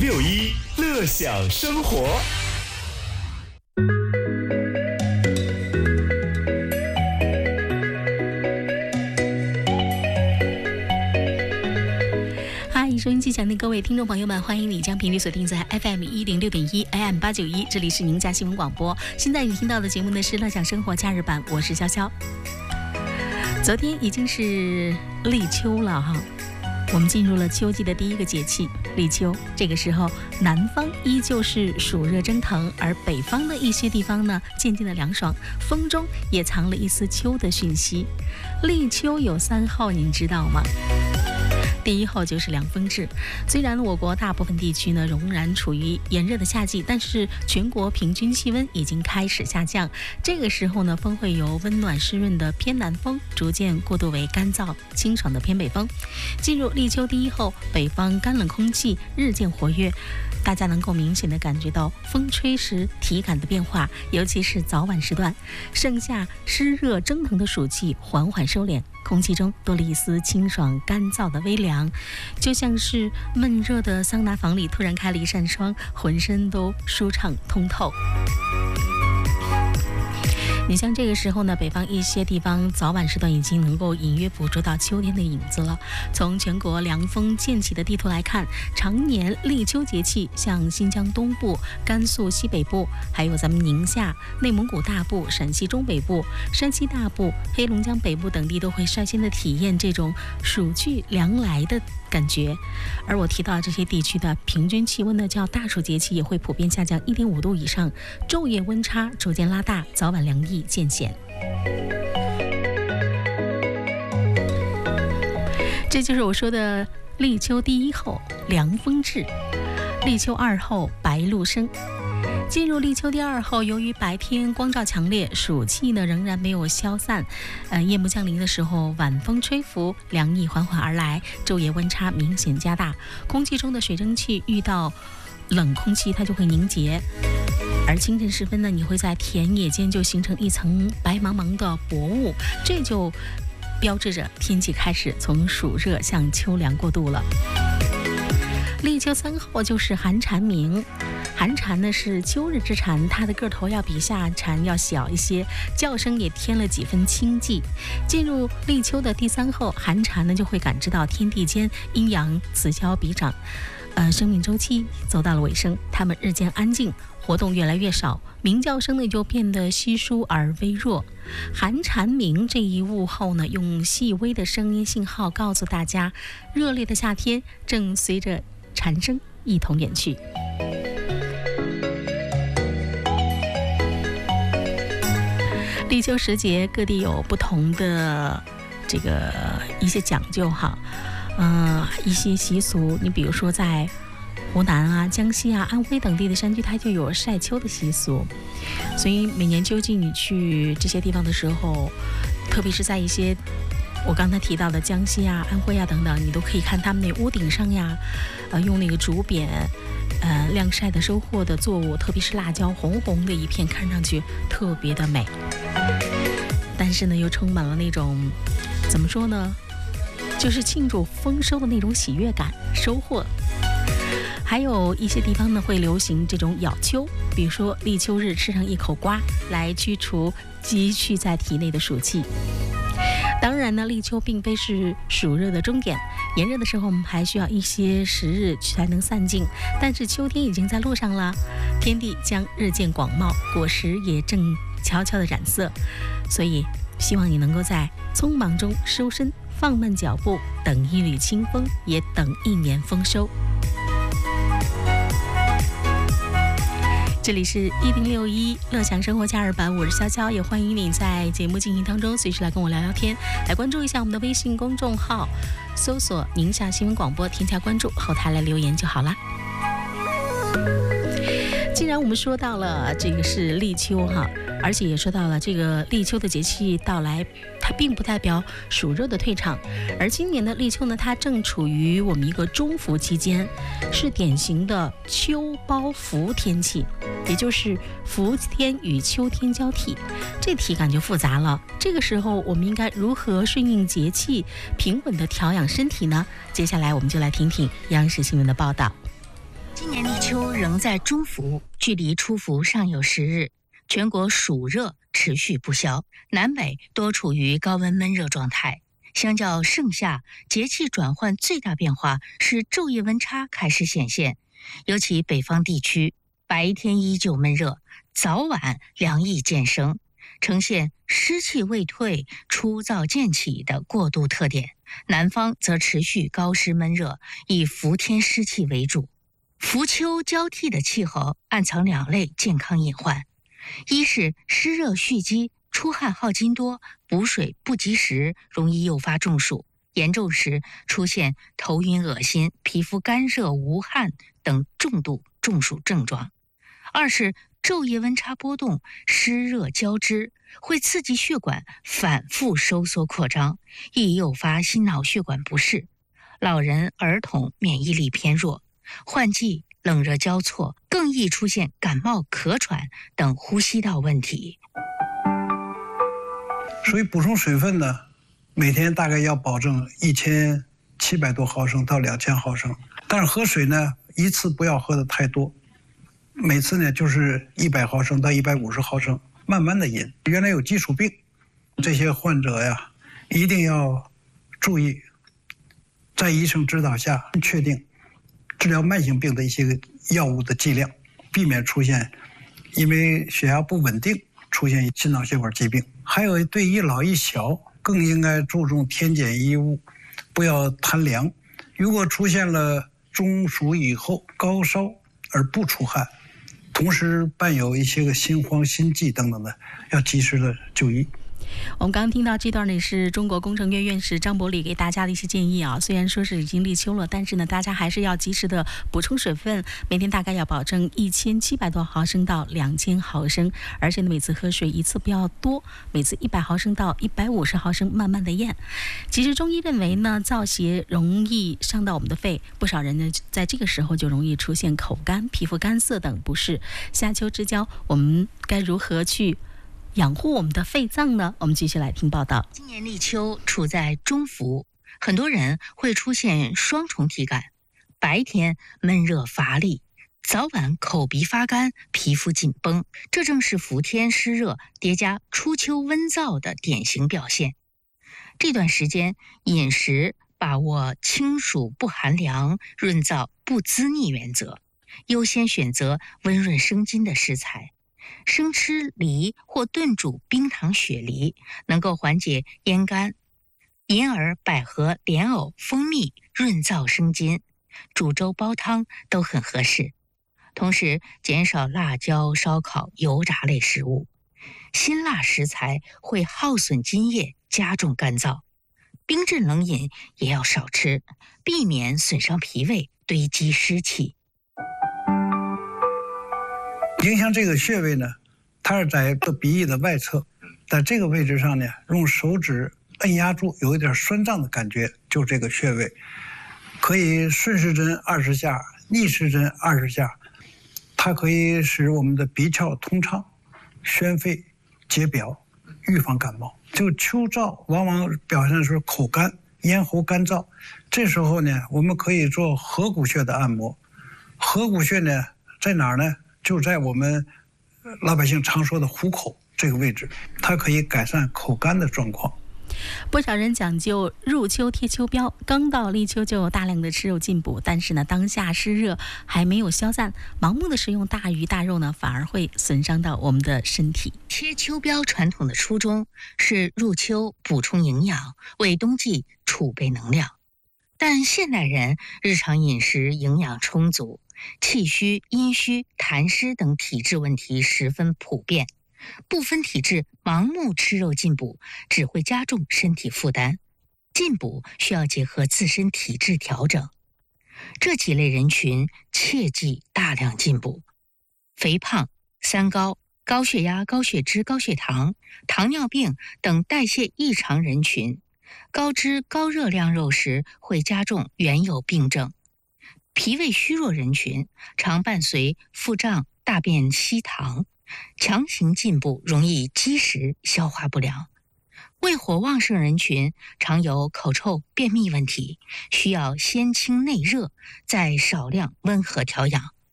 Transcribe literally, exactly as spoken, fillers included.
六一乐享生活。 收音机前的各位听众朋友们，欢迎你将频率锁定在 F M 一零六点一 A M 八九一，这里是宁夏新闻广播。现在你听到的节目呢是乐享生活假日版，我是潇潇。昨天已经是立秋了哈，我们进入了秋季的第一个节气立秋。这个时候，南方依旧是暑热蒸腾，而北方的一些地方呢渐渐的凉爽，风中也藏了一丝秋的讯息。立秋有三号，您知道吗？第一号就是凉风至。虽然我国大部分地区呢仍然处于炎热的夏季，但是全国平均气温已经开始下降。这个时候呢，风会由温暖湿润的偏南风逐渐过渡为干燥清爽的偏北风。进入立秋第一后，北方干冷空气日渐活跃，大家能够明显的感觉到风吹时体感的变化，尤其是早晚时段，盛夏湿热蒸腾的暑气缓缓收敛，空气中多了一丝清爽干燥的微凉，就像是闷热的桑拿房里突然开了一扇窗，浑身都舒畅通透。你像这个时候呢，北方一些地方早晚时段已经能够隐约捕捉到秋天的影子了。从全国凉风渐起的地图来看，常年立秋节气，像新疆东部、甘肃西北部，还有咱们宁夏、内蒙古大部、陕西中北部、山西大部、黑龙江北部等地都会率先的体验这种暑去凉来的感觉。而我提到这些地区的平均气温呢，较大暑节气也会普遍下降 一点五度以上，昼夜温差逐渐拉大，早晚凉意渐显。这就是我说的立秋第一后凉风至，立秋二后白露生。进入立秋第二后，由于白天光照强烈，暑气呢仍然没有消散，呃，夜幕降临的时候，晚风吹拂，凉意缓缓而来，昼夜温差明显加大，空气中的水蒸气遇到冷空气，它就会凝结。而清晨时分呢，你会在田野间就形成一层白茫茫的薄雾，这就标志着天气开始从暑热向秋凉过渡了。立秋三后就是寒蝉鸣。寒蝉呢是秋日之蝉，它的个头要比夏蝉要小一些，叫声也添了几分清寂。进入立秋的第三后，寒蝉呢就会感知到天地间阴阳此消彼长，呃，生命周期走到了尾声，它们日渐安静，活动越来越少，鸣叫声呢就变得稀疏而微弱。寒蝉鸣这一物候呢，用细微的声音信号告诉大家，热烈的夏天正随着蝉声一同远去。立秋时节，各地有不同的这个一些讲究哈，嗯、呃，一些习俗。你比如说在湖南啊、江西啊、安徽等地的山区，它就有晒秋的习俗。所以每年秋季你去这些地方的时候，特别是在一些我刚才提到的江西啊、安徽啊等等，你都可以看他们那屋顶上呀，呃，用那个竹匾，呃，晾晒的收获的作物，特别是辣椒，红红的一片，看上去特别的美。但是呢，又充满了那种怎么说呢，就是庆祝丰收的那种喜悦感，收获。还有一些地方呢会流行这种咬秋，比如说立秋日吃上一口瓜，来驱除积蓄在体内的暑气。当然呢，立秋并非是暑热的终点，炎热的时候我们还需要一些时日才能散尽，但是秋天已经在路上了，天地将日渐广袤，果实也正悄悄的染色，所以希望你能够在匆忙中收身，放慢脚步，等一缕清风，也等一年丰收。这里是一零六一乐享生活假日版，我是潇潇，也欢迎你在节目进行当中随时来跟我聊聊天，来关注一下我们的微信公众号，搜索宁夏新闻广播，添加关注，后台来留言就好了。既然我们说到了这个是立秋哈，而且也说到了这个立秋的节气到来，它并不代表暑热的退场，而今年的立秋呢，它正处于我们一个中伏期间，是典型的秋包伏天气，也就是伏天与秋天交替，这体感就复杂了。这个时候我们应该如何顺应节气，平稳的调养身体呢？接下来我们就来听听央视新闻的报道。 今年秋仍在中伏，距离初伏尚有十日，全国暑热持续不消，南北多处于高温闷热状态。相较盛夏，节气转换最大变化是昼夜温差开始显现，尤其北方地区，白天依旧闷热，早晚凉意渐生，呈现湿气未退、初燥渐起的过渡特点。南方则持续高湿闷热，以伏天湿气为主。伏秋交替的气候暗藏两类健康隐患，一是湿热蓄积，出汗耗精多，补水不及时，容易诱发中暑，严重时出现头晕恶心、皮肤干热无汗等重度中暑症状。二是昼夜温差波动，湿热交织，会刺激血管反复收缩扩张，易诱发心脑血管不适。老人、儿童免疫力偏弱，换季冷热交错，更易出现感冒、咳喘等呼吸道问题。 所以补充水分呢，每天大概要保证一千七百多毫升到两千毫升，但是喝水呢，一次不要喝的太多，每次呢就是一百毫升到一百五十毫升，慢慢的饮。原来有基础病，这些患者呀，一定要注意，在医生指导下确定治疗慢性病的一些药物的剂量，避免出现因为血压不稳定出现心脑血管疾病。还有对一老一小更应该注重添减衣物，不要贪凉。如果出现了中暑以后高烧而不出汗，同时伴有一些个心慌心悸等等的，要及时的就医。 我们刚刚听到这段呢，是中国工程院院士张伯礼给大家的一些建议啊。虽然说是已经立秋了，但是呢，大家还是要及时的补充水分，每天大概要保证一千七百多毫升到两千毫升，而且呢，每次喝水一次不要多，每次一百毫升到一百五十毫升，慢慢的咽。其实中医认为呢，燥邪容易伤到我们的肺，不少人呢在这个时候就容易出现口干、皮肤干涩等不适。夏秋之交，我们该如何去养护我们的肺脏呢？我们继续来听报道。 今年立秋处在中伏，很多人会出现双重体感，白天闷热乏力，早晚口鼻发干，皮肤紧绷，这正是伏天湿热叠加初秋温燥的典型表现。这段时间饮食把握清暑不寒凉、润燥不滋腻原则，优先选择温润生津的食材。生吃梨或炖煮冰糖雪梨能够缓解咽干，银耳、百合、莲藕、蜂蜜润燥生津，煮粥煲汤都很合适。同时减少辣椒、烧烤、油炸类食物，辛辣食材会耗损津液，加重干燥。冰镇冷饮也要少吃，避免损伤脾胃，堆积湿气。 影响这个穴位呢，它是在鼻翼的外侧，在这个位置上呢，用手指按压住，有一点酸胀的感觉，就是这个穴位。可以顺时针二十下，逆时针二十下，它可以使我们的鼻窍通畅，宣肺解表，预防感冒。就秋燥往往表现出口干、咽喉干燥，这时候呢，我们可以做合谷穴的按摩。合谷穴呢，在哪儿呢？就在我们老百姓常说的虎口这个位置，它可以改善口干的状况。 不少人讲究入秋贴秋膘，刚到立秋就有大量的吃肉进补，但是呢，当下湿热还没有消散，盲目的食用大鱼大肉呢，反而会损伤到我们的身体。 贴秋膘传统的初衷是入秋补充营养，为冬季储备能量，但现代人日常饮食营养充足，气虚、阴虚、痰湿等体质问题十分普遍，部分体质盲目吃肉进补只会加重身体负担，进补需要结合自身体质调整。这几类人群切忌大量进补：肥胖、三高、高血压、高血脂、高血糖、糖尿病等代谢异常人群。高脂高热量肉食会加重原有病症。脾胃虚弱人群常伴随腹胀、大便稀糖，强行进补容易积食、消化不良。胃火旺盛人群常有口臭、便秘问题，需要先清内热，再少量温和调养。